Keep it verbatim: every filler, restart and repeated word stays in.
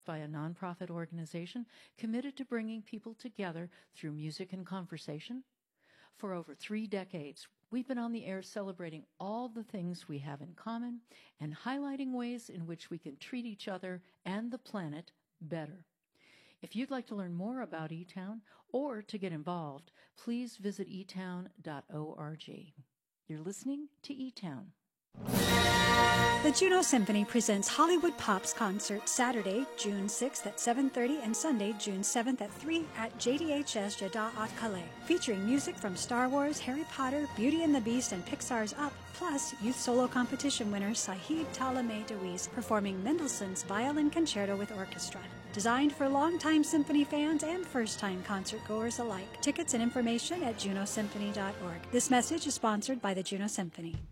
by a nonprofit organization committed to bringing people together through music and conversation. For over three decades, we've been on the air celebrating all the things we have in common and highlighting ways in which we can treat each other and the planet better. If you'd like to learn more about eTown or to get involved, please visit e town dot org. You're listening to eTown. The Juneau Symphony presents Hollywood Pops Concert Saturday, June sixth at seven thirty and Sunday, June seventh at three at J D H S Jeddah at Calais, featuring music from Star Wars, Harry Potter, Beauty and the Beast, and Pixar's Up, plus youth solo competition winner Sahid Talameh Deweese performing Mendelssohn's Violin Concerto with Orchestra. Designed for longtime symphony fans and first-time concert goers alike. Tickets and information at juneau symphony dot org. This message is sponsored by the Juneau Symphony.